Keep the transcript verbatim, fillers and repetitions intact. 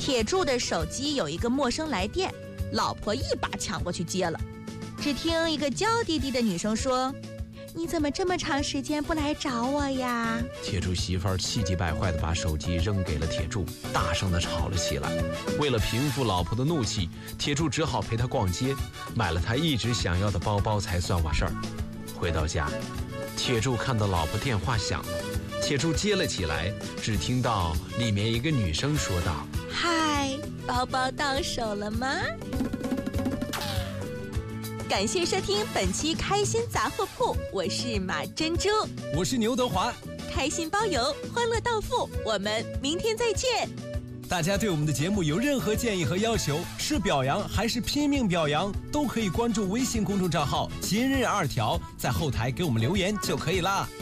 铁柱的手机有一个陌生来电，老婆一把抢过去接了。只听一个娇滴滴的女生说：“你怎么这么长时间不来找我呀？” 铁柱媳妇儿气急败坏地把手机扔给了铁柱，大声地吵了起来。为了平复老婆的怒气，铁柱只好陪她逛街，买了她一直想要的包包才算完事儿。回到家，铁柱看到老婆电话响了，铁柱接了起来，只听到里面一个女生说道：“ 嗨，包包到手了吗？”感谢收听本期开心杂货铺，我是马珍珠， 我是牛德华， 开心包邮，欢乐到付，我们明天再见。 大家对我们的节目有任何建议和要求，是表扬还是拼命表扬，都可以关注微信公众账号今日二条，在后台给我们留言就可以啦。